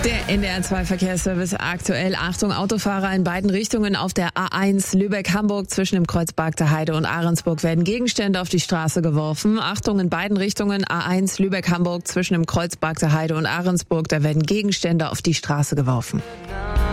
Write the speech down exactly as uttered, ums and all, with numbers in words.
Der N D R zwei Verkehrsservice aktuell. Achtung, Autofahrer in beiden Richtungen auf der A eins Lübeck-Hamburg zwischen dem Kreuz Bargter Heide und Ahrensburg werden Gegenstände auf die Straße geworfen. Achtung, in beiden Richtungen A eins Lübeck-Hamburg zwischen dem Kreuz Bargter Heide und Ahrensburg, da werden Gegenstände auf die Straße geworfen.